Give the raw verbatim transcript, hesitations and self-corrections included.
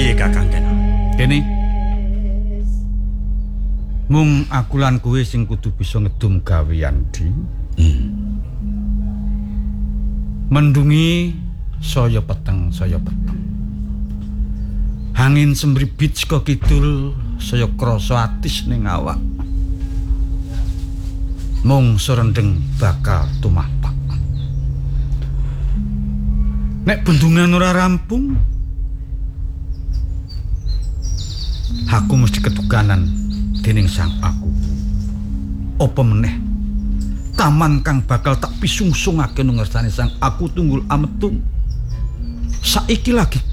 Piye Kakang Kena? Kene. Mung aku lan kowe sing kudu bisa ngedum gawean, Di. Hmm. Mendungi saya peteng, saya peteng. Angin semribit saka kidul, saya krasa atis ning awak. Mung serendeng bakal tumapak. Nek bendungan ora rampung, aku mesti ketukanan dening sang aku. Apa meneh taman kang bakal tak pisungsungake nang ngersane sang aku tunggul ametung. Saiki lagi